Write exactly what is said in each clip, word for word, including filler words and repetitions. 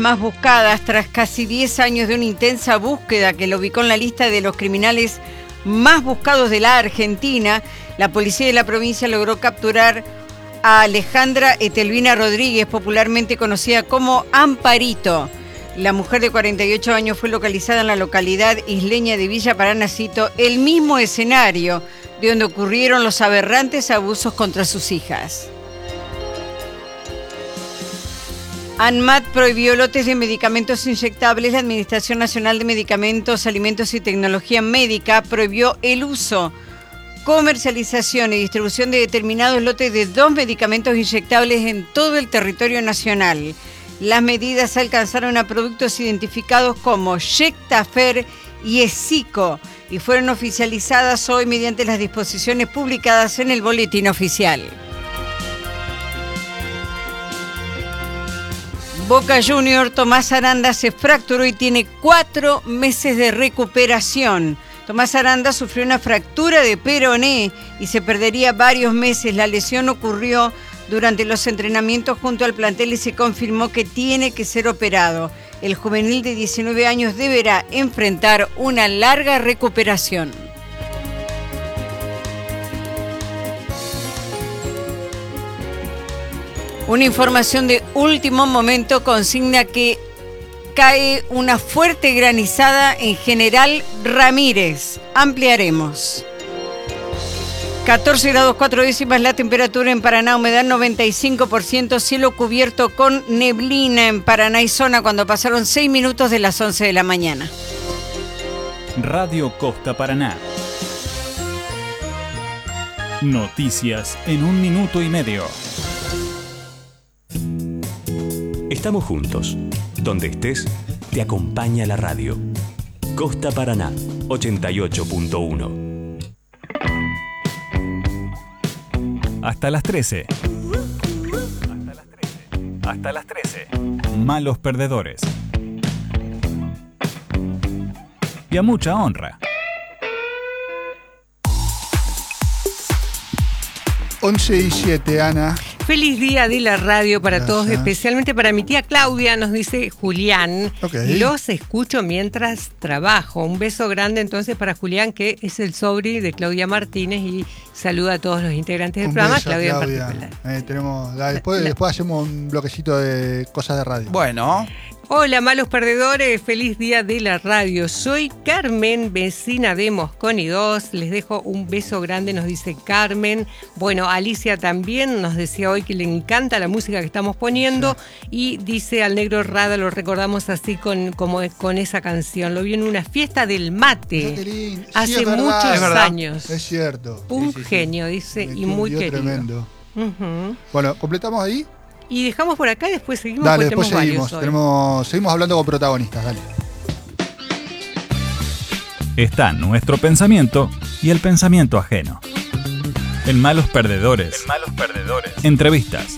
más buscadas tras casi diez años de una intensa búsqueda que lo ubicó en la lista de los criminales más buscados de la Argentina. La policía de la provincia logró capturar a Alejandra Etelvina Rodríguez, popularmente conocida como Amparito. La mujer de cuarenta y ocho años fue localizada en la localidad isleña de Villa Paranacito, el mismo escenario de donde ocurrieron los aberrantes abusos contra sus hijas. ANMAT prohibió lotes de medicamentos inyectables. La Administración Nacional de Medicamentos, Alimentos y Tecnología Médica prohibió el uso, comercialización y distribución de determinados lotes de dos medicamentos inyectables en todo el territorio nacional. Las medidas alcanzaron a productos identificados como Yectafer y Esico y fueron oficializadas hoy mediante las disposiciones publicadas en el Boletín Oficial. Boca Junior, Tomás Aranda se fracturó y tiene cuatro meses de recuperación. Tomás Aranda sufrió una fractura de peroné y se perdería varios meses. La lesión ocurrió durante los entrenamientos junto al plantel y se confirmó que tiene que ser operado. El juvenil de diecinueve años deberá enfrentar una larga recuperación. Una información de último momento consigna que cae una fuerte granizada en General Ramírez. Ampliaremos. catorce grados cuatro décimas la temperatura en Paraná, humedad noventa y cinco por ciento, cielo cubierto con neblina en Paraná y zona cuando pasaron seis minutos de las once de la mañana. Radio Costa Paraná. Noticias en un minuto y medio. Estamos juntos. Donde estés, te acompaña la radio. Costa Paraná, ochenta y ocho punto uno. Hasta las trece. Hasta las trece. Hasta las trece. Malos perdedores. Y a mucha honra. once y siete, Ana. Feliz día de la radio para Gracias. todos, especialmente para mi tía Claudia, nos dice Julián. Okay. Los escucho mientras trabajo. Un beso grande entonces para Julián, que es el sobri de Claudia Martínez, y saluda a todos los integrantes del Un programa, beso, Claudia, Claudia. en particular. Eh, tenemos, la- después, La- después hacemos un bloquecito de cosas de radio. Bueno, Hola, malos perdedores, feliz día de la radio. Soy Carmen, vecina de Mosconi dos. Les dejo un beso grande, nos dice Carmen. Bueno, Alicia también nos decía hoy que le encanta la música que estamos poniendo, sí. Y dice al Negro Rada, lo recordamos así con, como con esa canción. Lo vi en una fiesta del mate. Mirá qué lindo. Sí, Hace es verdad. muchos Es verdad. años. Es cierto. Un Sí, sí, sí. genio, dice, Me y muy entendió querido. Tremendo. Uh-huh. Bueno, ¿completamos ahí? Y dejamos por acá y después seguimos. Dale, porque después tenemos seguimos. varios hoy. Tenemos, seguimos hablando con protagonistas, dale. Está nuestro pensamiento y el pensamiento ajeno. En Malos Perdedores. En Malos Perdedores. Entrevistas.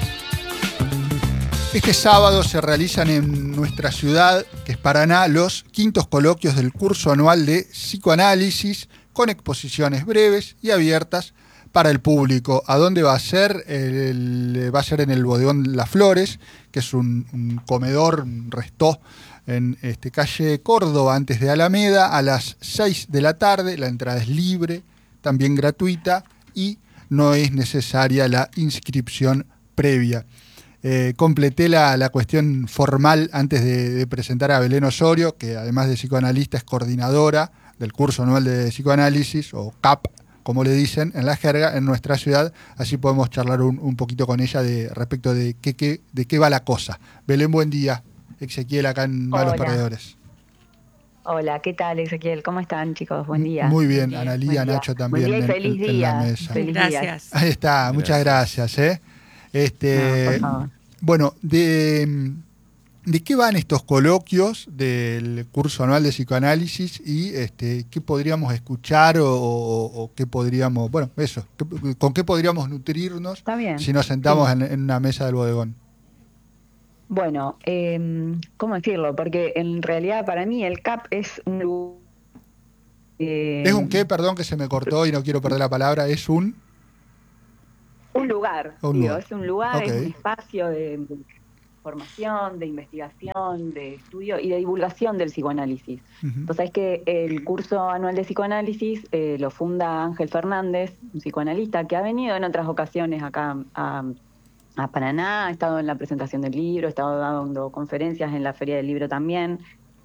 Este sábado se realizan en nuestra ciudad, que es Paraná, los quintos coloquios del curso anual de psicoanálisis, con exposiciones breves y abiertas para el público. ¿A dónde va a ser? El, va a ser en el Bodegón Las Flores, que es un, un comedor, un restó en este, calle Córdoba, antes de Alameda, a las seis de la tarde. La entrada es libre, también gratuita, y no es necesaria la inscripción previa. Eh, completé la, la cuestión formal antes de, de presentar a Belén Osorio, que además de psicoanalista es coordinadora del curso anual de psicoanálisis, o C A P, como le dicen en la jerga, en nuestra ciudad. Así podemos charlar un, un poquito con ella de respecto de qué, qué, de qué va la cosa. Belén, buen día. Ezequiel acá en Malos Hola. Perdedores. Hola, ¿qué tal, Ezequiel? ¿Cómo están, chicos? Buen día. Muy bien, Buen Analía, día. Nacho también Buen día y en- feliz en- en día. la mesa. Feliz día. Gracias. Ahí está, muchas gracias. ¿eh? Este, No, por favor. Bueno, de, ¿de qué van estos coloquios del curso anual de psicoanálisis y este, qué podríamos escuchar o, o- o qué podríamos, bueno, eso, qué- con qué podríamos nutrirnos Está bien. si nos sentamos Sí. en, en una mesa del bodegón? Bueno, eh, ¿cómo decirlo? Porque en realidad para mí el C A P es un lugar... eh, ¿Es un qué? Perdón que se me cortó y no quiero perder la palabra. ¿Es un? Un lugar, Un digo, lugar. es un lugar, Ok. es un espacio de, formación, de investigación, de estudio y de divulgación del psicoanálisis. Uh-huh. Entonces es que el curso anual de psicoanálisis eh, lo funda Ángel Fernández, un psicoanalista que ha venido en otras ocasiones acá a, a Paraná, ha estado en la presentación del libro, ha estado dando conferencias en la Feria del Libro también.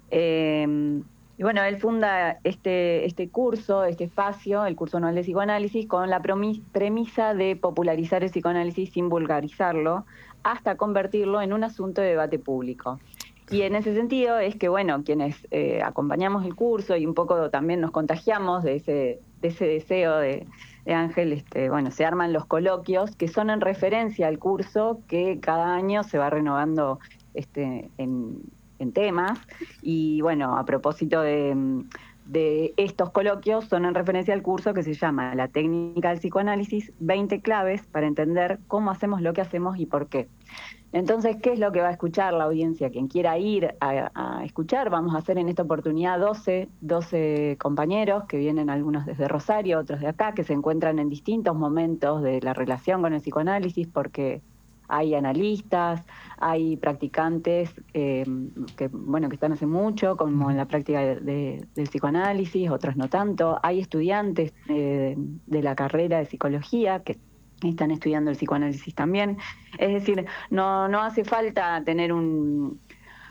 Eh, y bueno, él funda este, este curso, este espacio, el curso anual de psicoanálisis, con la promis, premisa de popularizar el psicoanálisis sin vulgarizarlo, hasta convertirlo en un asunto de debate público. Y en ese sentido es que, bueno, quienes eh, acompañamos el curso y un poco también nos contagiamos de ese, de ese deseo de, de Ángel, este, bueno, se arman los coloquios que son en referencia al curso que cada año se va renovando este, en, en temas. Y bueno, a propósito de, de estos coloquios, son en referencia al curso que se llama La técnica del psicoanálisis, veinte claves para entender cómo hacemos lo que hacemos y por qué. Entonces, ¿qué es lo que va a escuchar la audiencia? Quien quiera ir a, a escuchar, vamos a hacer en esta oportunidad doce, doce compañeros, que vienen algunos desde Rosario, otros de acá, que se encuentran en distintos momentos de la relación con el psicoanálisis, porque hay analistas, hay practicantes eh, que, bueno, que están hace mucho, como en la práctica de, de, del psicoanálisis, otros no tanto. Hay estudiantes eh, de la carrera de psicología que están estudiando el psicoanálisis también. Es decir, no, no hace falta tener un,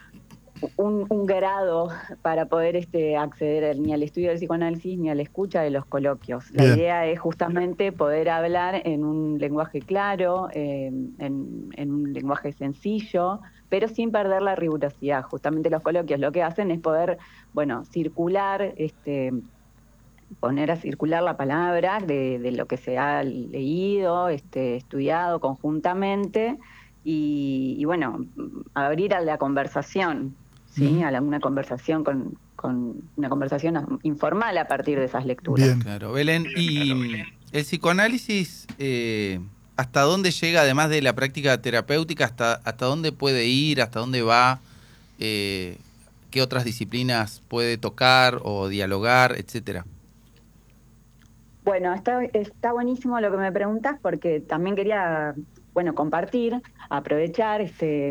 un, un grado para poder este, acceder ni al estudio del psicoanálisis ni a la escucha de los coloquios. La Bien. idea es justamente poder hablar en un lenguaje claro, eh, en, en un lenguaje sencillo, pero sin perder la rigurosidad. Justamente los coloquios lo que hacen es poder, bueno, circular este poner a circular la palabra de, de lo que se ha leído, este, estudiado conjuntamente y, y bueno, abrir a la conversación, ¿sí? A la, una conversación con, con una conversación informal a partir de esas lecturas. Bien. Claro, Belén, y el psicoanálisis, eh, ¿hasta dónde llega, además de la práctica terapéutica, hasta, hasta dónde puede ir, hasta dónde va? Eh, ¿Qué otras disciplinas puede tocar o dialogar, etcétera? Bueno, está, está buenísimo lo que me preguntás porque también quería, bueno, compartir, aprovechar, este,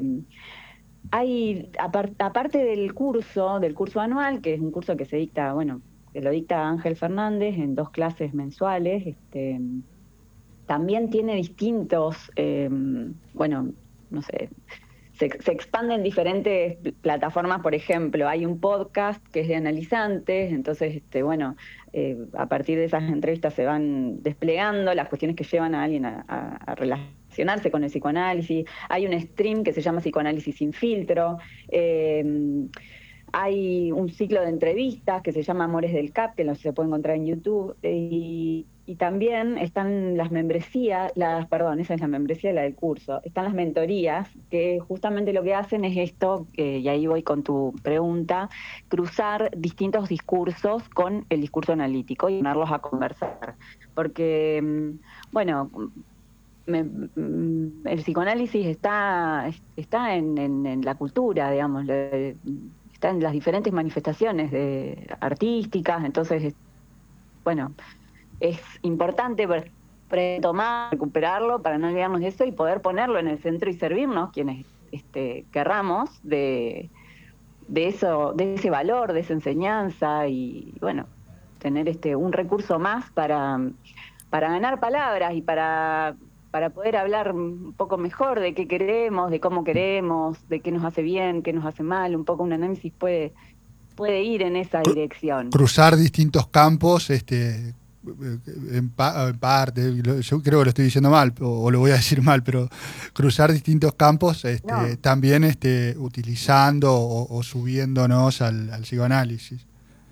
hay, apart, aparte del curso, del curso anual, que es un curso que se dicta, bueno, que lo dicta Ángel Fernández en dos clases mensuales, este, también tiene distintos, eh, bueno, no sé, se, se expanden diferentes plataformas. Por ejemplo, hay un podcast que es de analizantes, entonces, este, bueno, eh, a partir de esas entrevistas se van desplegando las cuestiones que llevan a alguien a, a, a relacionarse con el psicoanálisis. Hay un stream que se llama Psicoanálisis sin filtro. Eh, hay un ciclo de entrevistas que se llama Amores del C A P, que se puede encontrar en YouTube. Y, y también están las membresías, las, perdón, esa es la membresía, la del curso. Están las mentorías, que justamente lo que hacen es esto, eh, y ahí voy con tu pregunta, cruzar distintos discursos con el discurso analítico y ponerlos a conversar. Porque, bueno, me, el psicoanálisis está, está en, en, en la cultura, digamos, está en las diferentes manifestaciones de, artísticas, entonces, bueno, es importante retomar, recuperarlo para no olvidarnos de eso y poder ponerlo en el centro y servirnos quienes este, querramos de, de eso, de ese valor, de esa enseñanza y bueno, tener este un recurso más para, para ganar palabras y para, para poder hablar un poco mejor de qué queremos, de cómo queremos, de qué nos hace bien, qué nos hace mal. Un poco un análisis puede, puede ir en esa dirección. Cruzar distintos campos, este En, pa, en parte, yo creo que lo estoy diciendo mal o, o lo voy a decir mal, pero cruzar distintos campos este, no. también este, utilizando o, o subiéndonos al, al psicoanálisis.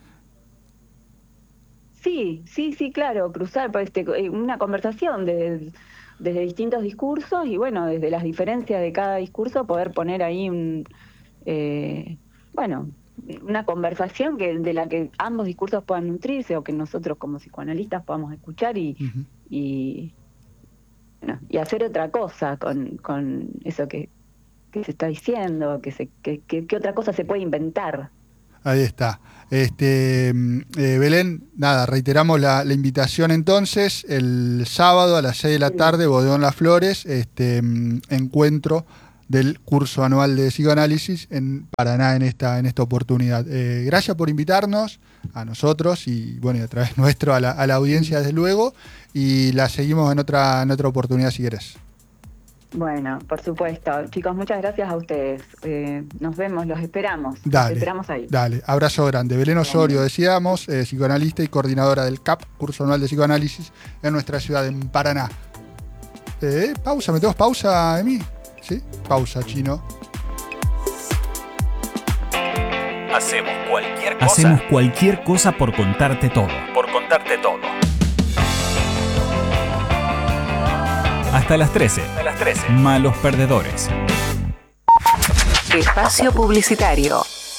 Sí, sí, sí, claro, cruzar este, una conversación de, desde distintos discursos y bueno, desde las diferencias de cada discurso poder poner ahí un, eh, bueno, una conversación que de la que ambos discursos puedan nutrirse o que nosotros como psicoanalistas podamos escuchar y, uh-huh. y, bueno, y hacer otra cosa con, con eso que, que se está diciendo, que, se, que, que, que otra cosa se puede inventar. Ahí está. Este, eh, Belén, nada, reiteramos la, la invitación entonces, el sábado a las seis de la tarde, Bodeón Las Flores, este encuentro del curso anual de psicoanálisis en Paraná en esta, en esta oportunidad. Eh, gracias por invitarnos a nosotros y bueno, y a través nuestro a la, a la audiencia desde luego, y la seguimos en otra, en otra oportunidad si querés. Bueno, por supuesto. Chicos, muchas gracias a ustedes. Eh, nos vemos, los esperamos. Dale, los esperamos ahí. Dale, abrazo grande. Belén Osorio, decíamos, eh, psicoanalista y coordinadora del C A P, Curso Anual de Psicoanálisis, en nuestra ciudad, en Paraná. Eh, pausa, ¿metemos pausa, Emi? ¿Sí? Pausa, Chino. Hacemos cualquier cosa. Hacemos cualquier cosa por contarte todo. Por contarte todo. Hasta las trece. Hasta las trece. Malos perdedores. Espacio publicitario.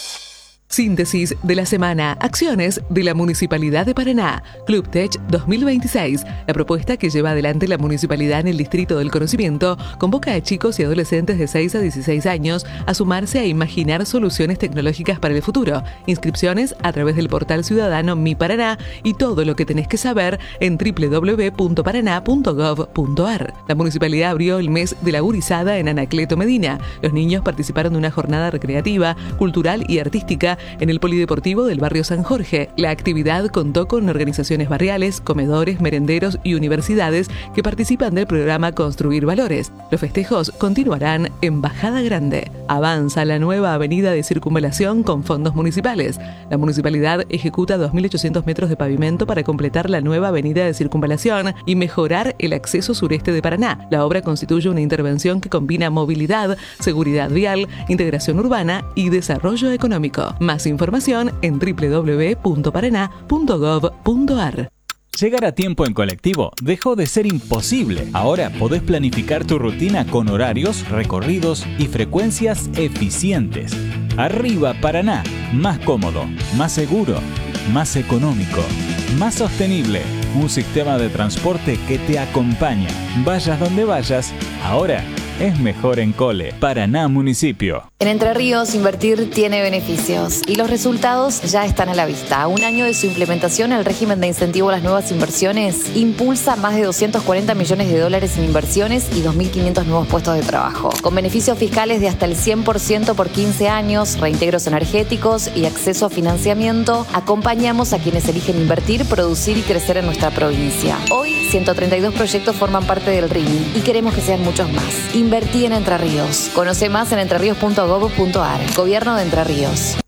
Síntesis de la semana. Acciones de la Municipalidad de Paraná. Club Tech dos mil veintiséis. La propuesta que lleva adelante la Municipalidad en el Distrito del Conocimiento convoca a chicos y adolescentes de seis a dieciséis años a sumarse a imaginar soluciones tecnológicas para el futuro. Inscripciones a través del portal ciudadano Mi Paraná y todo lo que tenés que saber en doble u doble u doble u punto paraná punto gov punto ar. La Municipalidad abrió el mes de la gurizada en Anacleto Medina. Los niños participaron de una jornada recreativa, cultural y artística en el Polideportivo del barrio San Jorge. La actividad contó con organizaciones barriales, comedores, merenderos y universidades que participan del programa Construir Valores. Los festejos continuarán en Bajada Grande. Avanza la nueva avenida de circunvalación con fondos municipales. La municipalidad ejecuta dos mil ochocientos metros de pavimento para completar la nueva avenida de circunvalación y mejorar el acceso sureste de Paraná. La obra constituye una intervención que combina movilidad, seguridad vial, integración urbana y desarrollo económico. Más información en doble u doble u doble u punto paraná punto gov punto ar. Llegar a tiempo en colectivo dejó de ser imposible. Ahora podés planificar tu rutina con horarios, recorridos y frecuencias eficientes. Arriba Paraná, más cómodo, más seguro, más económico, más sostenible. Un sistema de transporte que te acompaña. Vayas donde vayas, ahora es mejor en Cole. Paraná Municipio. En Entre Ríos, invertir tiene beneficios y los resultados ya están a la vista. A un año de su implementación, el régimen de incentivo a las nuevas inversiones impulsa más de doscientos cuarenta millones de dólares en inversiones y dos mil quinientos nuevos puestos de trabajo. Con beneficios fiscales de hasta el cien por ciento por quince años, reintegros energéticos y acceso a financiamiento, acompañamos a quienes eligen invertir, producir y crecer en nuestra provincia. Hoy, ciento treinta y dos proyectos forman parte del R I M y queremos que sean muchos más. Invertí en Entre Ríos. Conoce más en entreríos punto gov punto ar. Gobierno de Entre Ríos.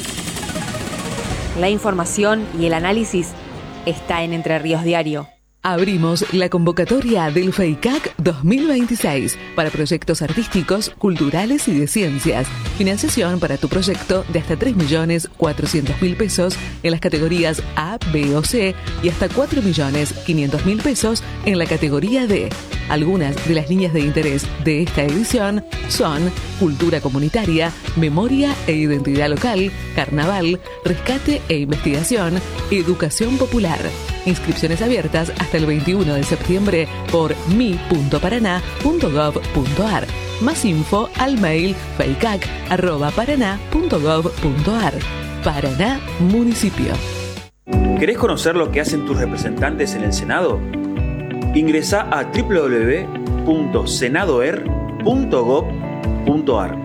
La información y el análisis está en Entre Ríos Diario. Abrimos la convocatoria del FEICAC dos mil veintiséis para proyectos artísticos, culturales y de ciencias. Financiación para tu proyecto de hasta tres millones cuatrocientos mil pesos en las categorías A, B o C y hasta cuatro millones quinientos mil pesos en la categoría D. Algunas de las líneas de interés de esta edición son cultura comunitaria, memoria e identidad local, carnaval, rescate e investigación, educación popular. Inscripciones abiertas hasta el veintiuno de septiembre por mi punto paraná punto gov punto ar. Más info al mail feicac arroba paraná punto gov punto ar. Paraná Municipio. ¿Querés conocer lo que hacen tus representantes en el Senado? Ingresá a doble u doble u doble u punto senadoer punto gov punto ar.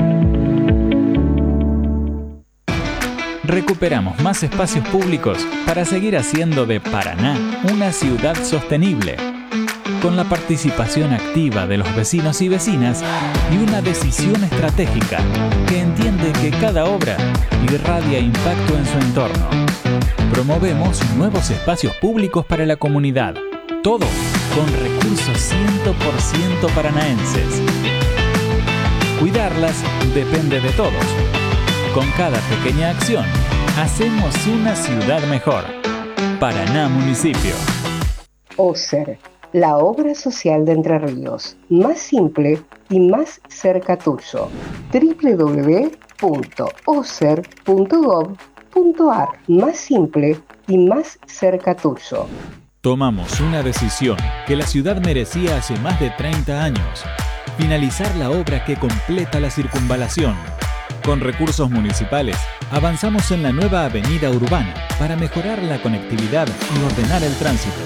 Recuperamos más espacios públicos para seguir haciendo de Paraná una ciudad sostenible, con la participación activa de los vecinos y vecinas y una decisión estratégica que entiende que cada obra irradia impacto en su entorno. Promovemos nuevos espacios públicos para la comunidad, todo con recursos cien por ciento paranaenses. Cuidarlas depende de todos. Con cada pequeña acción, hacemos una ciudad mejor. Paraná Municipio. OSER, la obra social de Entre Ríos. Más simple y más cerca tuyo. doble u doble u doble u punto oser punto gov punto ar. Más simple y más cerca tuyo. Tomamos una decisión que la ciudad merecía hace más de treinta años. Finalizar la obra que completa la circunvalación. Con recursos municipales, avanzamos en la nueva avenida urbana para mejorar la conectividad y ordenar el tránsito.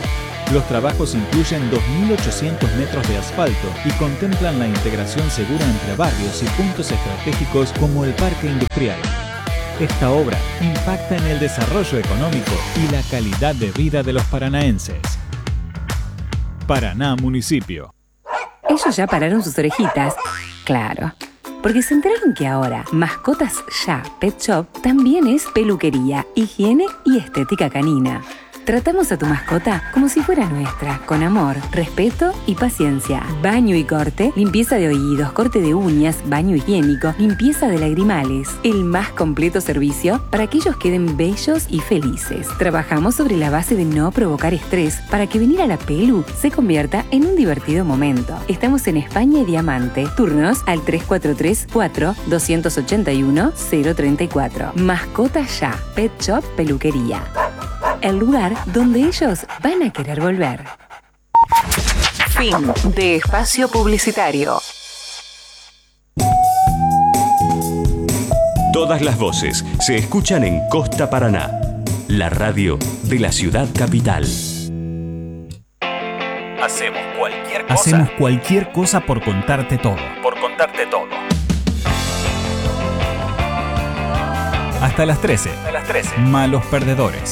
Los trabajos incluyen dos mil ochocientos metros de asfalto y contemplan la integración segura entre barrios y puntos estratégicos como el Parque Industrial. Esta obra impacta en el desarrollo económico y la calidad de vida de los paranaenses. Paraná Municipio. Ellos ya pararon sus orejitas. Claro. Porque se enteraron que ahora Mascotas Ya Pet Shop también es peluquería, higiene y estética canina. Tratamos a tu mascota como si fuera nuestra, con amor, respeto y paciencia. Baño y corte, limpieza de oídos, corte de uñas, baño higiénico, limpieza de lagrimales. El más completo servicio para que ellos queden bellos y felices. Trabajamos sobre la base de no provocar estrés para que venir a la pelu se convierta en un divertido momento. Estamos en España y Diamante. Turnos al tres cuatro tres, cuatro, dos ocho uno, cero tres cuatro. Mascotas Ya Pet Shop Peluquería. El lugar donde ellos van a querer volver. Fin de espacio publicitario. Todas las voces se escuchan en Costa Paraná, la radio de la ciudad capital. Hacemos cualquier cosa. Hacemos cualquier cosa por contarte todo. Por contarte todo. Hasta las trece. A las trece. Malos perdedores.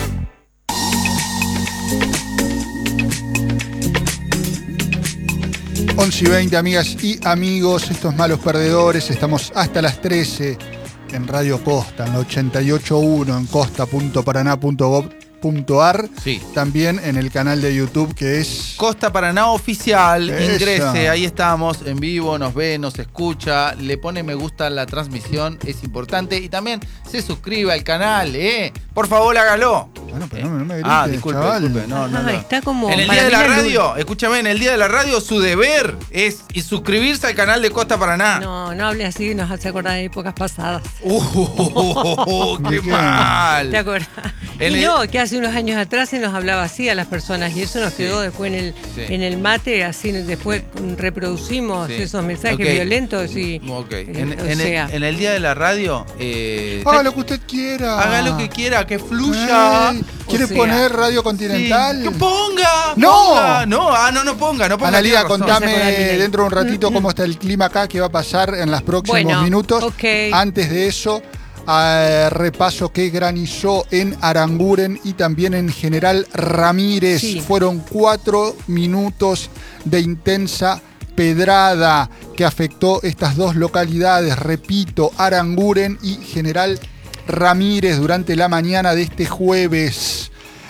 once y veinte, amigas y amigos, estos Malos Perdedores. Estamos hasta las trece en Radio Costa, en la ochenta y ocho punto uno, en costa punto paraná punto gob punto ar. Sí. También en el canal de YouTube que es Costa Paraná Oficial. Esa. Ingrese, ahí estamos en vivo, nos ve, nos escucha, le pone me gusta a la transmisión, es importante. Y también se suscribe al canal, ¿eh? Por favor, hágalo. Bueno, pero no, no me grites, Ah, disculpe, chaval. disculpe. No, no, no. Ah, está como En el día de la Maravilla radio, Luz. escúchame, en el día de la radio su deber es y suscribirse al canal de Costa Paraná. No, no hable así, nos hace acordar de épocas pasadas. Uh, ¡Qué mal! ¿Te acuerdas? En Y el- no, que hace unos años atrás se nos hablaba así a las personas y eso nos quedó Sí. después en el Sí. en el mate, así después reproducimos Sí. esos mensajes Ok. violentos y Ok. eh, En, o en sea, el, en el día de la radio, eh, Haga lo que usted quiera. haga lo que quiera, que fluya. Ey, ¿Quiere O sea, poner Radio Continental? Sí. ¡Que ponga! ¡No! ponga. No, ah, no, no ponga, no ponga. Analía, tiene razón. contame Vamos a acordar, dentro de un ratito cómo está el clima acá, qué va a pasar en los próximos Bueno, minutos. ok. Antes de eso, eh, repaso que granizó en Aranguren y también en General Ramírez. Sí. Fueron cuatro minutos de intensa pedrada que afectó estas dos localidades. Repito, Aranguren y General Ramírez durante la mañana de este jueves.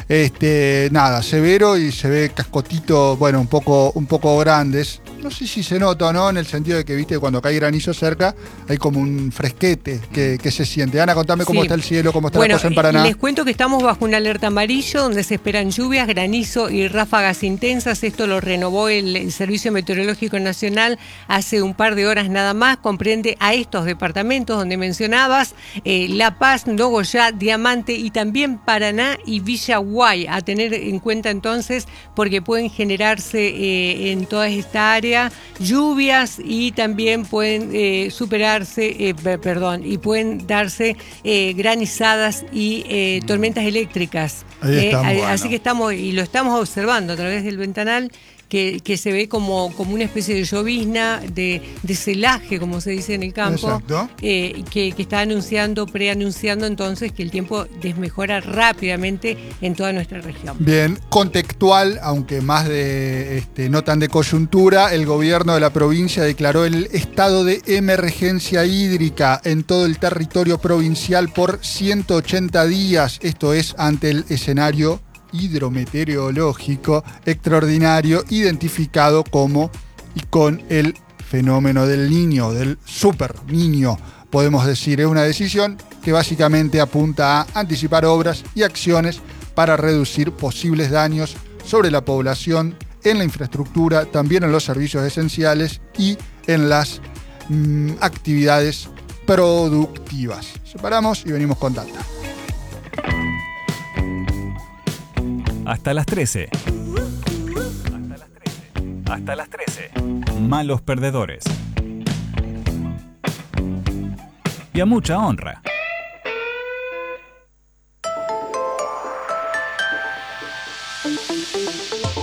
Este, nada, severo y se ve cascotito, bueno, un poco, un poco grandes. No sé si se nota o no, en el sentido de que, viste, cuando cae granizo cerca, hay como un fresquete que, que se siente. Ana, contame cómo Sí. está el cielo, cómo está bueno, la cosa en Paraná. les cuento que estamos bajo una alerta amarillo donde se esperan lluvias, granizo y ráfagas intensas. Esto lo renovó el, el Servicio Meteorológico Nacional hace un par de horas nada más. Comprende a estos departamentos donde mencionabas, eh, La Paz, Nogoyá, Diamante y también Paraná y Villa Guay. A tener en cuenta entonces porque pueden generarse eh, en toda esta área lluvias y también pueden eh, superarse, eh, perdón, y pueden darse eh, granizadas y eh, tormentas eléctricas. Ahí Eh, estamos. a- Bueno. Así que estamos, y lo estamos observando a través del ventanal, que, que se ve como, como una especie de llovizna, de, de celaje, como se dice en el campo, Exacto. eh, que, que está anunciando, preanunciando entonces que el tiempo desmejora rápidamente en toda nuestra región. Bien, contextual, aunque más de este, no tan de coyuntura, el gobierno de la provincia declaró el estado de emergencia hídrica en todo el territorio provincial por ciento ochenta días. Esto es ante el escenario hidrometeorológico extraordinario identificado como y con el fenómeno del Niño, del super Niño, podemos decir. Es una decisión que básicamente apunta a anticipar obras y acciones para reducir posibles daños sobre la población, en la infraestructura, también en los servicios esenciales y en las mm, actividades productivas. Separamos y venimos con data. Hasta las trece. Hasta las trece. Hasta las trece. Malos perdedores. Y a mucha honra.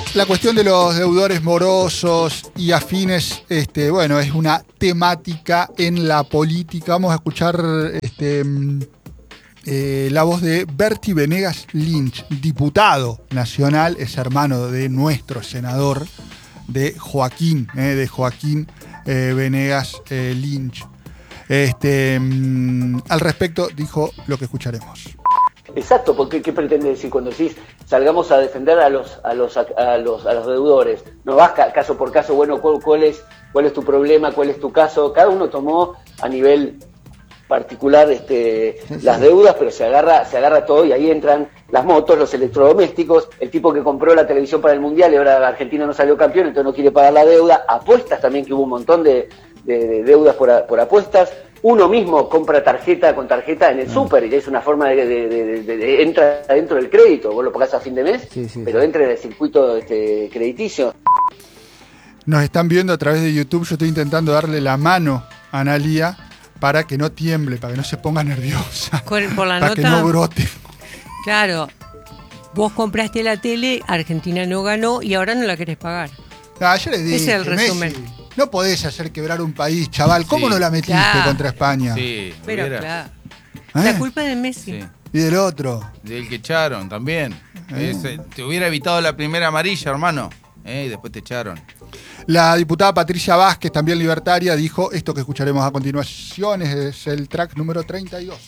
La cuestión de los deudores morosos y afines, este, bueno, es una temática en la política. Vamos a escuchar este, eh, la voz de Bertie Venegas Lynch, diputado nacional, es hermano de nuestro senador, de Joaquín, eh, de Joaquín eh, Venegas eh, Lynch. Este, mm, al respecto dijo lo que escucharemos. Exacto, porque ¿qué pretende decir cuando decís salgamos a defender a los a los a los a los deudores? No vas ca- caso por caso, bueno, ¿cuál, cuál es cuál es tu problema, cuál es tu caso? Cada uno tomó a nivel particular este sí, sí. las deudas, pero se agarra se agarra todo y ahí entran las motos, los electrodomésticos, el tipo que compró la televisión para el Mundial y ahora Argentina no salió campeón, entonces no quiere pagar la deuda, apuestas también, que hubo un montón de, de, de deudas por, a, por apuestas. Uno mismo compra tarjeta con tarjeta en el súper y es una forma de, de, de, de, de entra dentro del crédito, vos lo pagás a fin de mes, sí, sí, pero sí. entra en el circuito este, crediticio. Nos están viendo a través de YouTube, yo estoy intentando darle la mano a Analía para que no tiemble, para que no se ponga nerviosa, por la para nota, que no brote. Claro, vos compraste la tele, Argentina no ganó y ahora no la querés pagar. Ah, yo le dije, ese es el resumen. Messi, no podés hacer quebrar un país, chaval. ¿Cómo sí, no la metiste claro. contra España? Sí, pero hubiera. Claro. ¿Eh? La culpa es de Messi. Sí. Y del otro. Del que echaron también. ¿Eh? Ese, te hubiera evitado la primera amarilla, hermano. ¿Eh? Y después te echaron. La diputada Patricia Vázquez, también libertaria, dijo esto que escucharemos a continuación. Es el track número treinta y dos.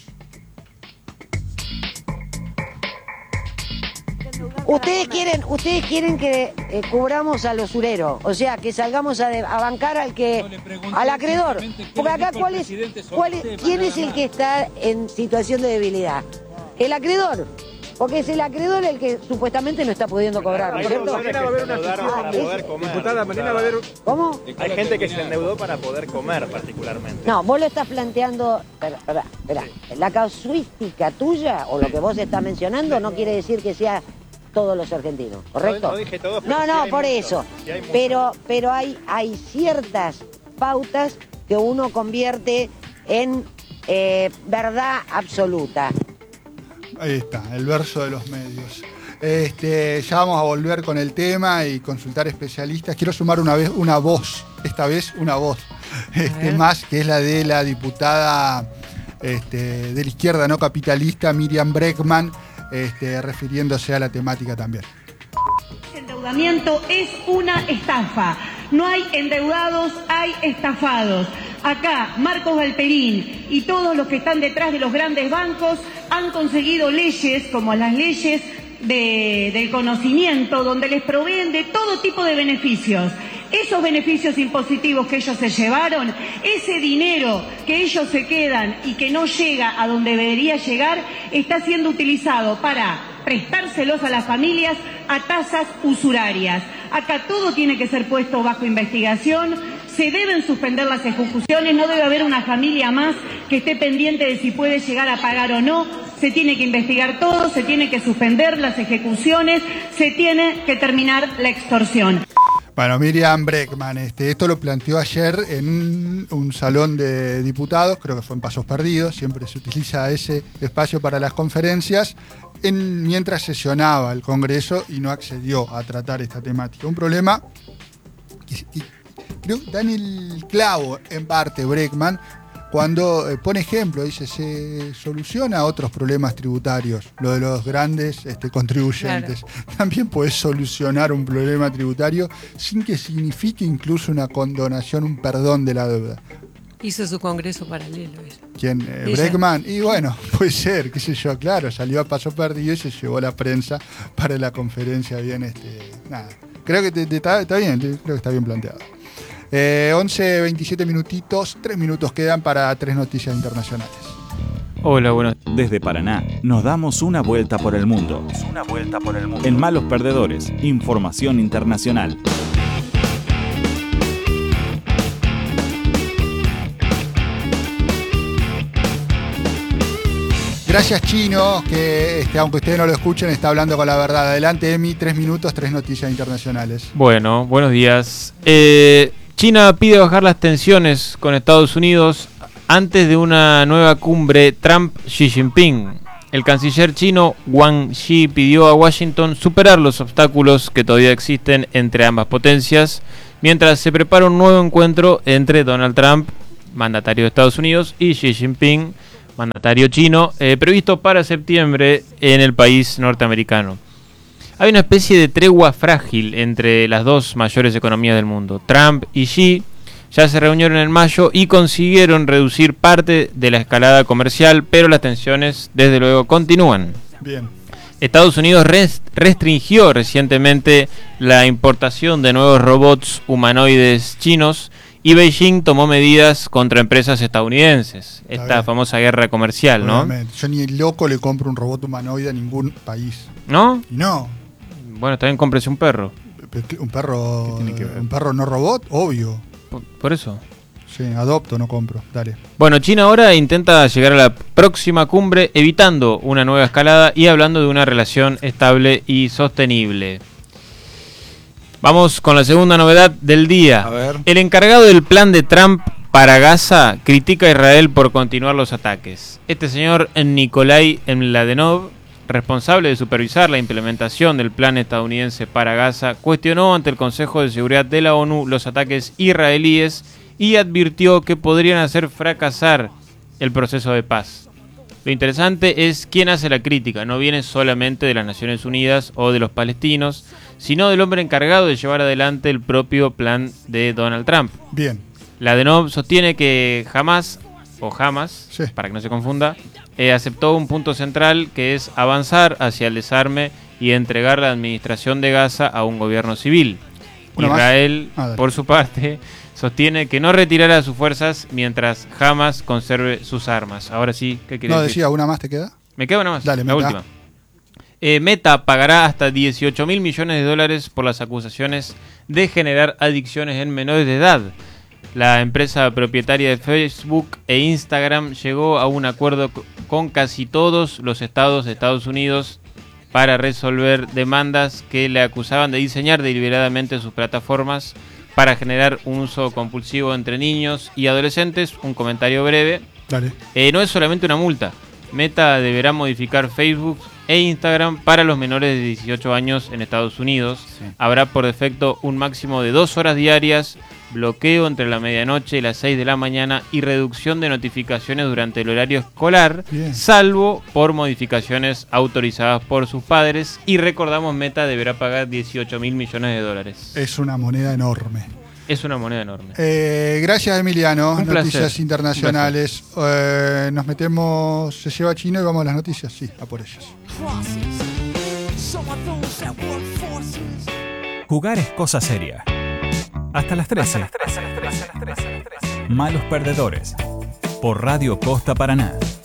Ustedes quieren, ustedes quieren que eh, cubramos al usurero, o sea, que salgamos a, de, a bancar al que, al acreedor. Porque acá, ¿cuál es, cuál es, ¿quién es el que está en situación de debilidad? El acreedor. Porque es el acreedor el que supuestamente no está pudiendo cobrar, ¿no es cierto? Mañana va a haber una sesión para poder comer. Diputada, mañana va a haber... ¿Cómo? Hay gente que se endeudó para poder comer, particularmente. No, vos lo estás planteando... Espera, espera, espera. La casuística tuya, o lo que vos estás mencionando, no quiere decir que sea todos los argentinos, ¿correcto? No, no dije todos, no, no, sí por muchos, eso. Sí hay pero pero hay, hay ciertas pautas que uno convierte en eh, verdad absoluta. Ahí está, el verso de los medios. Este, ya vamos a volver con el tema y consultar especialistas. Quiero sumar una vez una voz, esta vez una voz este, más, que es la de la diputada este, de la izquierda no capitalista, Miriam Bregman, este, refiriéndose a la temática también. El endeudamiento es una estafa. No hay endeudados, hay estafados. Acá, Marcos Galperín y todos los que están detrás de los grandes bancos han conseguido leyes, como las leyes de, del conocimiento, donde les proveen de todo tipo de beneficios. Esos beneficios impositivos que ellos se llevaron, ese dinero que ellos se quedan y que no llega a donde debería llegar, está siendo utilizado para prestárselos a las familias a tasas usurarias. Acá todo tiene que ser puesto bajo investigación, se deben suspender las ejecuciones, no debe haber una familia más que esté pendiente de si puede llegar a pagar o no, se tiene que investigar todo, se tiene que suspender las ejecuciones, se tiene que terminar la extorsión. Bueno, Miriam Bregman, este, esto lo planteó ayer en un salón de diputados, creo que fue en Pasos Perdidos, siempre se utiliza ese espacio para las conferencias, en, mientras sesionaba el Congreso y no accedió a tratar esta temática. Un problema que, que creo que dan el clavo en parte Bregman cuando eh, pone ejemplo, dice, se soluciona otros problemas tributarios, lo de los grandes este, contribuyentes. Claro. También puedes solucionar un problema tributario sin que signifique incluso una condonación, un perdón de la deuda. Hizo su congreso paralelo. Ella. ¿Quién? Eh, Bregman. Y bueno, puede ser, qué sé yo, claro, salió a paso perdido y se llevó la prensa para la conferencia bien, este, nada. Creo que te, te, está, está bien, te, creo que está bien planteado. Eh, once, veintisiete minutitos, tres minutos quedan para tres noticias internacionales. Hola, bueno. Desde Paraná nos damos una vuelta por el mundo. Una vuelta por el mundo. En Malos Perdedores, información internacional. Gracias, Chino, que este, aunque ustedes no lo escuchen, está hablando con la verdad. Adelante, Emi, tres minutos, tres noticias internacionales. Bueno, buenos días. Eh... China pide bajar las tensiones con Estados Unidos antes de una nueva cumbre Trump-Xi Jinping. El canciller chino Wang Yi pidió a Washington superar los obstáculos que todavía existen entre ambas potencias, mientras se prepara un nuevo encuentro entre Donald Trump, mandatario de Estados Unidos, y Xi Jinping, mandatario chino, eh, previsto para septiembre en el país norteamericano. Hay una especie de tregua frágil entre las dos mayores economías del mundo. Trump y Xi ya se reunieron en mayo y consiguieron reducir parte de la escalada comercial, pero las tensiones desde luego continúan. Bien. Estados Unidos rest- restringió recientemente la importación de nuevos robots humanoides chinos y Beijing tomó medidas contra empresas estadounidenses. Está Esta bien. famosa guerra comercial, ¿no? Obviamente. Yo ni loco le compro un robot humanoide a ningún país. ¿No? No. Bueno, también cómprese un perro. Un perro, un perro no robot, obvio. Por, por eso. Sí, adopto, no compro. Dale. Bueno, China ahora intenta llegar a la próxima cumbre evitando una nueva escalada y hablando de una relación estable y sostenible. Vamos con la segunda novedad del día. A ver. El encargado del plan de Trump para Gaza critica a Israel por continuar los ataques. Este señor Nikolai Mladenov, responsable de supervisar la implementación del plan estadounidense para Gaza, cuestionó ante el Consejo de Seguridad de la ONU los ataques israelíes y advirtió que podrían hacer fracasar el proceso de paz. Lo interesante es quién hace la crítica, no viene solamente de las Naciones Unidas o de los palestinos, sino del hombre encargado de llevar adelante el propio plan de Donald Trump. Bien. Ladenov sostiene que jamás, o jamás, sí. para que no se confunda, eh, aceptó un punto central que es avanzar hacia el desarme y entregar la administración de Gaza a un gobierno civil. ¿Una Israel, ah, por su parte, sostiene que no retirará sus fuerzas mientras Hamas conserve sus armas. Ahora sí, ¿qué quiere No, decir? decía, ¿una más te queda? Me queda una más, Dale, la Meta. última. Eh, Meta pagará hasta dieciocho mil millones de dólares por las acusaciones de generar adicciones en menores de edad. La empresa propietaria de Facebook e Instagram llegó a un acuerdo c- con casi todos los estados de Estados Unidos para resolver demandas que le acusaban de diseñar deliberadamente sus plataformas para generar un uso compulsivo entre niños y adolescentes. Un comentario breve. Dale. Eh, no es solamente una multa. Meta deberá modificar Facebook e Instagram para los menores de dieciocho años en Estados Unidos. Sí. Habrá por defecto un máximo de dos horas diarias, bloqueo entre la medianoche y las seis de la mañana y reducción de notificaciones durante el horario escolar, Bien. salvo por modificaciones autorizadas por sus padres. Y recordamos, Meta deberá pagar dieciocho mil millones de dólares. Es una moneda enorme. Es una moneda enorme. Eh, gracias, Emiliano. Un Noticias placer. internacionales. Eh, nos metemos, se lleva chino y vamos a las noticias. Sí, a por ellas. Jugar es cosa seria. Hasta las trece. Malos perdedores. Por Radio Costa Paraná.